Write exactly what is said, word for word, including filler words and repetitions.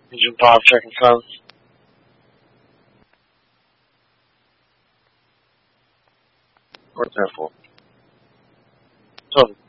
Agent Bob checking phone. What's that for? So,